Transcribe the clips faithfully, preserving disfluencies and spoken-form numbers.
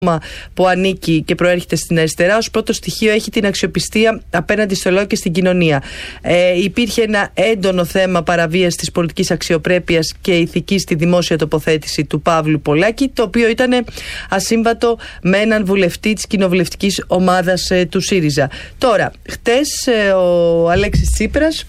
που ανήκει και προέρχεται στην αριστερά, ως πρώτο στοιχείο έχει την αξιοπιστία απέναντι στο λαό και στην κοινωνία. Ε, υπήρχε ένα έντονο θέμα παραβίαση της πολιτικής αξιοπρέπειας και ηθικής στη δημόσια τοποθέτηση του Παύλου Πολάκη, το οποίο ήταν ασύμβατο με έναν βουλευτή της κοινοβουλευτικής ομάδας ε, του ΣΥΡΙΖΑ. Τώρα, χτες ε, ο Αλέξης Τσίπρας,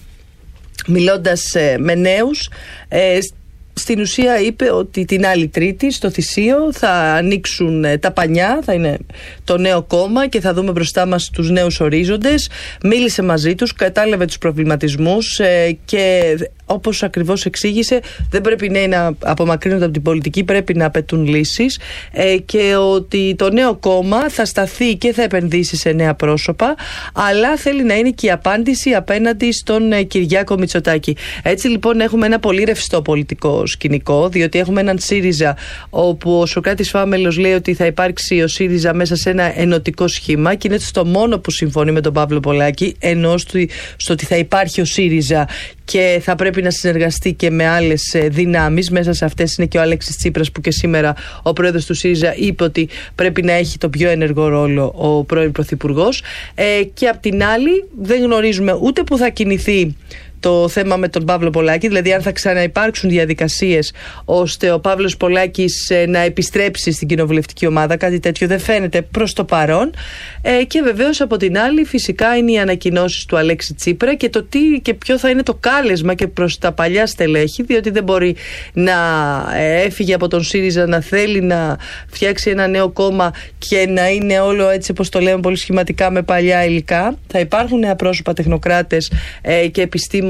μιλώντας ε, με νέους, ε, στην ουσία είπε ότι την άλλη Τρίτη στο Θησίο θα ανοίξουν τα πανιά, θα είναι το νέο κόμμα και θα δούμε μπροστά μας τους νέους ορίζοντες. Μίλησε μαζί τους, κατάλαβε τους προβληματισμούς και όπως ακριβώς εξήγησε, δεν πρέπει νέοι να απομακρύνονται από την πολιτική, πρέπει να απαιτούν λύσεις και ότι το νέο κόμμα θα σταθεί και θα επενδύσει σε νέα πρόσωπα, αλλά θέλει να είναι και η απάντηση απέναντι στον Κυριάκο Μητσοτάκη. Έτσι λοιπόν έχουμε ένα πολύ ρευστό πολιτικό σκηνικό, διότι έχουμε έναν ΣΥΡΙΖΑ όπου ο Σωκράτης Φάμελος λέει ότι θα υπάρξει ο ΣΥΡΙΖΑ μέσα σε ένα ενωτικό σχήμα και είναι το μόνο που συμφωνεί με τον Παύλο Πολάκη, ενώ στο ότι θα υπάρχει ο ΣΥΡΙΖΑ και θα πρέπει να συνεργαστεί και με άλλες δυνάμεις. Μέσα σε αυτές είναι και ο Αλέξης Τσίπρας, που και σήμερα ο πρόεδρος του ΣΥΡΙΖΑ είπε ότι πρέπει να έχει το πιο ενεργό ρόλο ο πρώην πρωθυπουργός. Ε, και απ' την άλλη δεν γνωρίζουμε ούτε που θα κινηθεί το θέμα με τον Παύλο Πολάκη, δηλαδή αν θα ξαναυπάρξουν διαδικασίες ώστε ο Παύλος Πολάκης ε, να επιστρέψει στην κοινοβουλευτική ομάδα. Κάτι τέτοιο δεν φαίνεται προς το παρόν. Ε, και βεβαίως από την άλλη φυσικά είναι οι ανακοινώσεις του Αλέξη Τσίπρα και το τι και ποιο θα είναι το κάλεσμα και προς τα παλιά στελέχη, διότι δεν μπορεί να ε, έφυγε από τον ΣΥΡΙΖΑ, να θέλει να φτιάξει ένα νέο κόμμα και να είναι όλο έτσι όπως το λέμε πολύ σχηματικά με παλιά υλικά. Θα υπάρχουν νέα πρόσωπα, τεχνοκράτες ε, και επιστήμονες.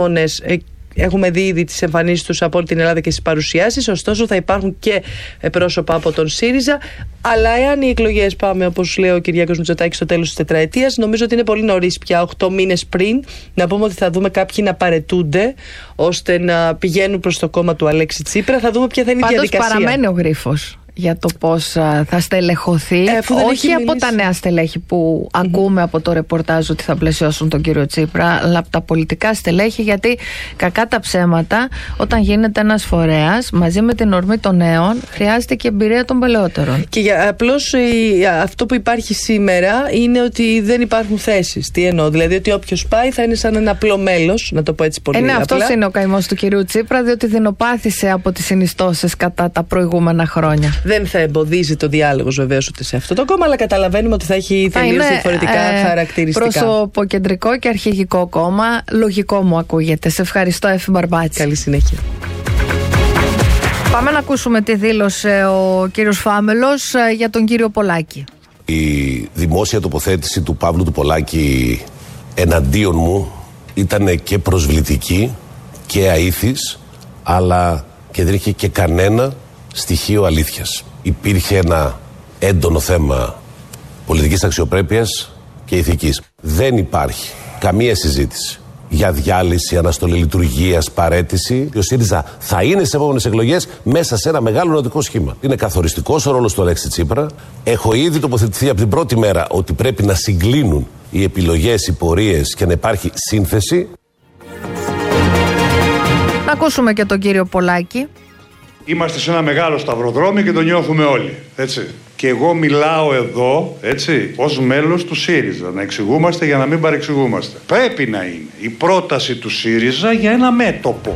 Έχουμε δει ήδη τις εμφανίσεις τους από όλη την Ελλάδα και στις παρουσιάσεις. Ωστόσο θα υπάρχουν και πρόσωπα από τον ΣΥΡΙΖΑ. Αλλά εάν οι εκλογές πάμε, όπως λέει ο Κυριάκος Μητσοτάκης, στο τέλος της τετραετίας, νομίζω ότι είναι πολύ νωρίς πια, οκτώ μήνες πριν, να πούμε ότι θα δούμε κάποιοι να παρετούνται ώστε να πηγαίνουν προς το κόμμα του Αλέξη Τσίπρα. Θα δούμε ποια θα είναι η διαδικασία. Πάντως παραμένει ο γρίφος για το πώς θα στελεχωθεί, ε, όχι από μιλήσει. Τα νέα στελέχη που mm-hmm. ακούμε από το ρεπορτάζ ότι θα πλαισιώσουν τον κύριο Τσίπρα, αλλά από τα πολιτικά στελέχη, γιατί κακά τα ψέματα, όταν γίνεται ένας φορέας μαζί με την ορμή των νέων, χρειάζεται και εμπειρία των παλαιότερων. Και για, απλώς η, αυτό που υπάρχει σήμερα είναι ότι δεν υπάρχουν θέσεις. Τι εννοώ, δηλαδή ότι όποιος πάει θα είναι σαν ένα απλό μέλος, να το πω έτσι πολύ ε, ναι, απλά. αυτός είναι ο καημός του κυρίου Τσίπρα, διότι δεινοπάθησε από τις συνιστώσεις κατά τα προηγούμενα χρόνια. Δεν θα εμποδίζει το διάλογο βεβαίως ούτε σε αυτό το κόμμα, αλλά καταλαβαίνουμε ότι θα έχει τελείως διαφορετικά ε, χαρακτηριστικά. Προσωποκεντρικό και αρχηγικό κόμμα. Λογικό μου ακούγεται. Σε ευχαριστώ, Εφη Μπαρμπάτση. Καλή συνέχεια. Πάμε να ακούσουμε τι δήλωσε ο κύριος Φάμελος για τον κύριο Πολάκη. Η δημόσια τοποθέτηση του Παύλου του Πολάκη εναντίον μου ήταν και προσβλητική και αήθης, αλλά και δεν είχε και κανένα στοιχείο αλήθειας. Υπήρχε ένα έντονο θέμα πολιτικής αξιοπρέπειας και ηθικής. Δεν υπάρχει καμία συζήτηση για διάλυση, αναστολή λειτουργίας, παραίτηση. Ο ΣΥΡΙΖΑ θα είναι σε επόμενες εκλογές μέσα σε ένα μεγάλο ενωτικό σχήμα. Είναι καθοριστικός ο ρόλος του Αλέξη Τσίπρα. Έχω ήδη τοποθετηθεί από την πρώτη μέρα ότι πρέπει να συγκλίνουν οι επιλογές, οι πορείες και να υπάρχει σύνθεση. Να ακούσουμε και τον κύριο Πολάκη. Είμαστε σε ένα μεγάλο σταυροδρόμι και το νιώθουμε όλοι, έτσι. Και εγώ μιλάω εδώ, έτσι, ως μέλος του ΣΥΡΙΖΑ, να εξηγούμαστε για να μην παρεξηγούμαστε. Πρέπει να είναι η πρόταση του ΣΥΡΙΖΑ για ένα μέτωπο.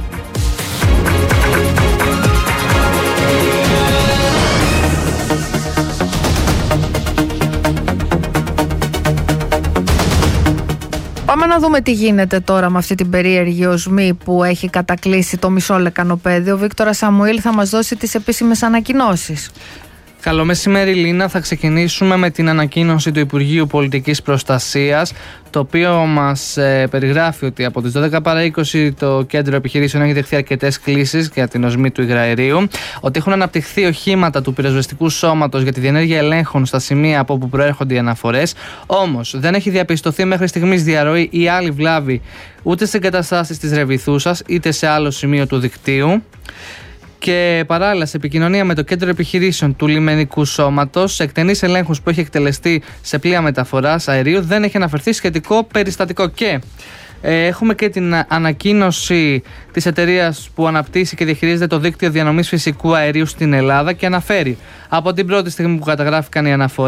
Πάμε να δούμε τι γίνεται τώρα με αυτή την περίεργη οσμή που έχει κατακλείσει το μισό λεκανοπέδιο. Ο Βίκτορας Σαμουήλ θα μας δώσει τις επίσημες ανακοινώσεις. Καλό μεσημέρι, Λίνα. Θα ξεκινήσουμε με την ανακοίνωση του Υπουργείου Πολιτικής Προστασίας, το οποίο μας ε, περιγράφει ότι από τις δώδεκα παρά είκοσι το κέντρο επιχειρήσεων έχει δεχθεί αρκετές κλήσεις για την οσμή του υγραερίου, ότι έχουν αναπτυχθεί οχήματα του πυροσβεστικού σώματος για τη διενέργεια ελέγχων στα σημεία από όπου προέρχονται οι αναφορές. Όμως δεν έχει διαπιστωθεί μέχρι στιγμής διαρροή ή άλλη βλάβη ούτε σε εγκαταστάσεις της Ρεβιθούσας είτε σε άλλο σημείο του δικτύου. Και παράλληλα, σε επικοινωνία με το κέντρο επιχειρήσεων του λιμενικού σώματος, σε εκτενείς ελέγχους που έχει εκτελεστεί σε πλοία μεταφοράς αερίου, δεν έχει αναφερθεί σχετικό περιστατικό. Και Ε, έχουμε και την ανακοίνωση της εταιρείας που αναπτύσσει και διαχειρίζεται το δίκτυο διανομής φυσικού αερίου στην Ελλάδα και αναφέρει από την πρώτη στιγμή που καταγράφηκαν οι αναφορές